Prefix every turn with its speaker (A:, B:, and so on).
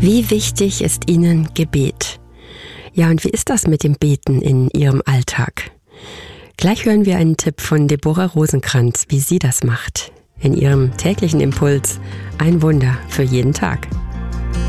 A: Wie wichtig ist Ihnen Gebet? Ja, und wie ist das mit dem Beten in Ihrem Alltag? Gleich hören wir einen Tipp von Deborah Rosenkrantz, wie sie das macht. In ihrem täglichen Impuls ein Wunder für jeden Tag.